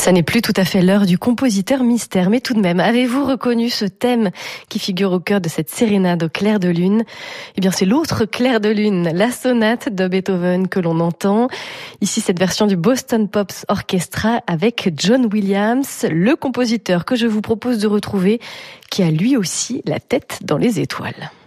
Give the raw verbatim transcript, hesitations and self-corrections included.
Ça n'est plus tout à fait l'heure du compositeur mystère, mais tout de même, avez-vous reconnu ce thème qui figure au cœur de cette sérénade au clair de lune? Eh bien, c'est l'autre clair de lune, la sonate de Beethoven que l'on entend. Ici, cette version du Boston Pops Orchestra avec John Williams, le compositeur que je vous propose de retrouver, qui a lui aussi la tête dans les étoiles.